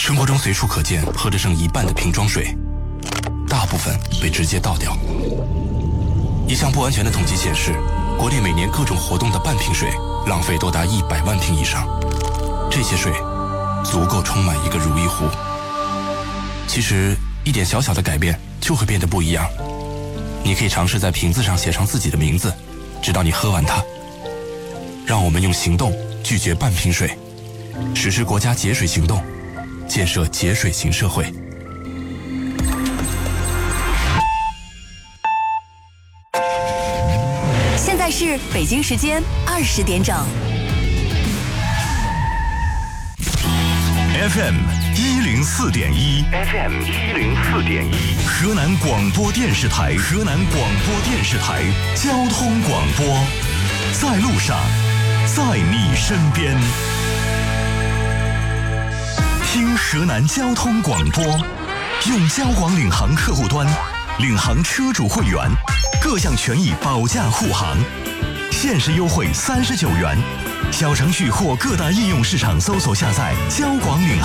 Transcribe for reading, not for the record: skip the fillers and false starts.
生活中随处可见喝着剩一半的瓶装水，大部分被直接倒掉。一项不完全的统计显示，国内每年各种活动的半瓶水浪费多达100万瓶以上，这些水足够充满一个如意湖。其实一点小小的改变就会变得不一样。你可以尝试在瓶子上写上自己的名字，直到你喝完它。让我们用行动拒绝半瓶水，实施国家节水行动，建设节水型社会。 现在是北京时间20点整。 FM 104.1 ，FM 104.1，河南广播电视台，河南广播电视台交通广播，在路上，在你身边。听河南交通广播，用交广领航客户端，领航车主会员，各项权益保驾护航，限时优惠39元。小程序或各大应用市场搜索下载交广领航。